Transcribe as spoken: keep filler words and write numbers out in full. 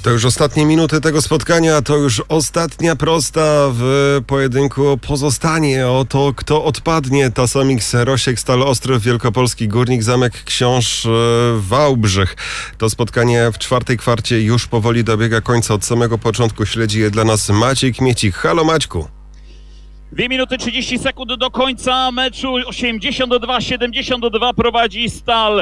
To już ostatnie minuty tego spotkania, to już ostatnia prosta w pojedynku o pozostanie, o to, kto odpadnie. Tasomix, Rosiek, Stal Ostrów, Wielkopolski Górnik, Zamek Książ, Wałbrzych. To spotkanie w czwartej kwarcie już powoli dobiega końca. Od samego początku śledzi je dla nas Maciej Kmiecik. Halo Maćku. dwie minuty trzydzieści sekund do końca meczu. osiemdziesiąt dwa siedemdziesiąt dwa prowadzi Stal.